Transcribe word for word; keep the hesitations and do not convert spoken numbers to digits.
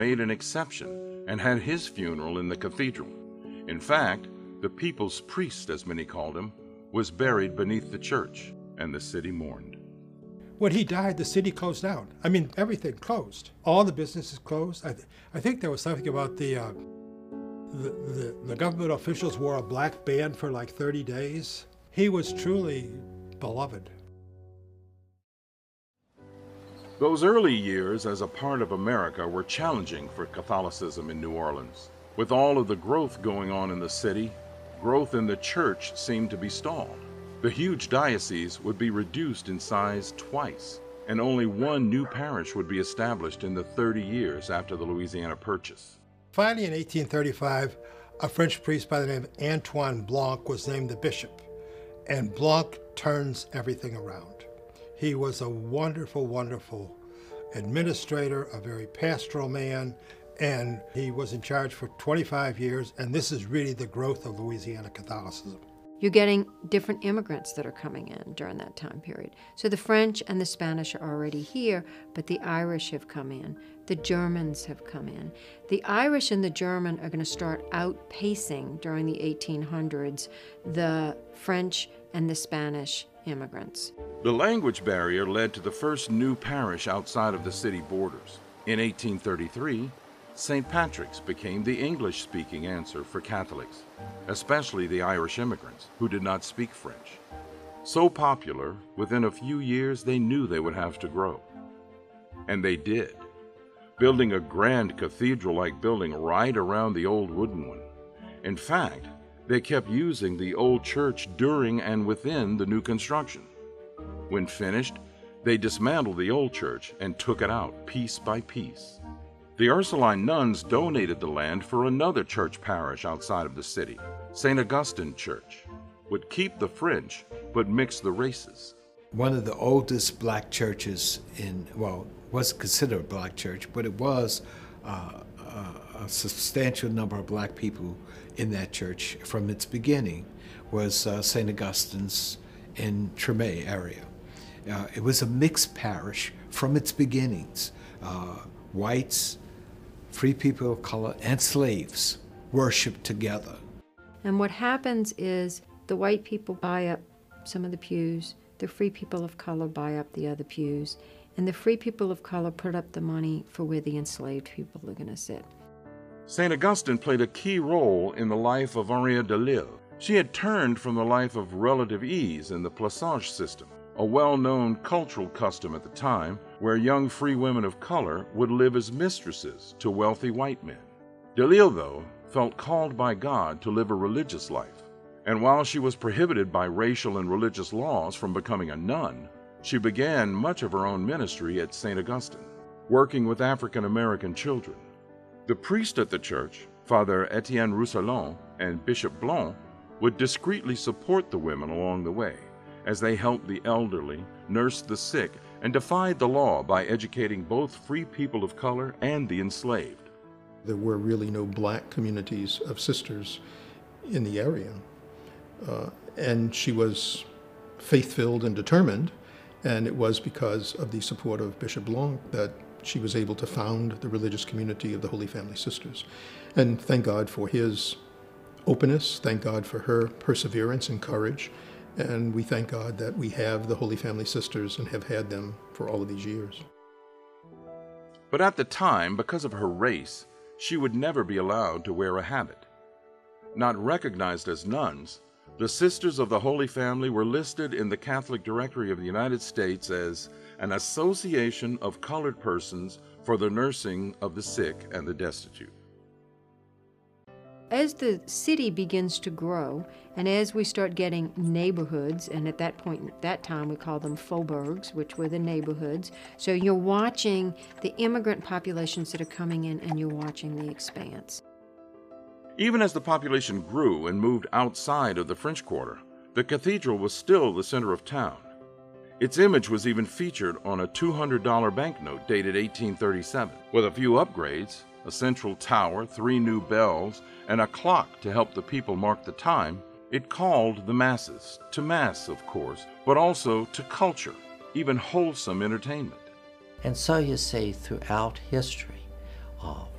made an exception and had his funeral in the cathedral. In fact, the people's priest, as many called him, was buried beneath the church, and the city mourned. When he died, the city closed down. I mean, everything closed. All the businesses closed. I, th I think there was something about the, uh, the, the, the government officials wore a black band for like thirty days. He was truly beloved. Those early years as a part of America were challenging for Catholicism in New Orleans. With all of the growth going on in the city, growth in the church seemed to be stalled. The huge diocese would be reduced in size twice, and only one new parish would be established in the thirty years after the Louisiana Purchase. Finally, in eighteen thirty-five, a French priest by the name of Antoine Blanc was named the bishop, and Blanc turns everything around. He was a wonderful, wonderful administrator, a very pastoral man, and he was in charge for twenty-five years, and this is really the growth of Louisiana Catholicism. You're getting different immigrants that are coming in during that time period. So the French and the Spanish are already here, but the Irish have come in. The Germans have come in. The Irish and the German are going to start outpacing during the eighteen hundreds the French and the Spanish immigrants. The language barrier led to the first new parish outside of the city borders. In eighteen thirty-three, Saint Patrick's became the English-speaking answer for Catholics, especially the Irish immigrants who did not speak French. So popular, within a few years they knew they would have to grow. And they did, building a grand cathedral-like building right around the old wooden one. In fact, they kept using the old church during and within the new construction. When finished, they dismantled the old church and took it out piece by piece. The Ursuline nuns donated the land for another church parish outside of the city, Saint Augustine Church, would keep the French but mix the races. One of the oldest black churches in, well, wasn't considered a black church, but it was uh, a, a substantial number of black people in that church from its beginning, was uh, Saint Augustine's in Tremé area. Uh, it was a mixed parish from its beginnings. Uh, whites, free people of color, and slaves worshiped together. And what happens is the white people buy up some of the pews, the free people of color buy up the other pews, and the free people of color put up the money for where the enslaved people are going to sit. Saint Augustine played a key role in the life of Henriette de Lille. She had turned from the life of relative ease in the Plaçage system, a well-known cultural custom at the time where young free women of color would live as mistresses to wealthy white men. De Lille, though, felt called by God to live a religious life, and while she was prohibited by racial and religious laws from becoming a nun, she began much of her own ministry at Saint Augustine, working with African-American children. The priest at the church, Father Etienne Roussillon, and Bishop Blanc would discreetly support the women along the way as they helped the elderly, nursed the sick, and defied the law by educating both free people of color and the enslaved. There were really no black communities of sisters in the area. Uh, and she was faith-filled and determined, and it was because of the support of Bishop Blanc that she was able to found the religious community of the Holy Family Sisters. And thank God for his openness, thank God for her perseverance and courage, and we thank God that we have the Holy Family Sisters and have had them for all of these years. But at the time, because of her race, she would never be allowed to wear a habit. Not recognized as nuns, the Sisters of the Holy Family were listed in the Catholic Directory of the United States as an association of colored persons for the nursing of the sick and the destitute. As the city begins to grow, and as we start getting neighborhoods, and at that point, at that time, we called them faubourgs, which were the neighborhoods. So you're watching the immigrant populations that are coming in, and you're watching the expanse. Even as the population grew and moved outside of the French Quarter, the cathedral was still the center of town. Its image was even featured on a two hundred dollar banknote dated eighteen thirty-seven, with a few upgrades, a central tower, three new bells, and a clock to help the people mark the time. It called the masses, to mass, of course, but also to culture, even wholesome entertainment. And so you see throughout history, of.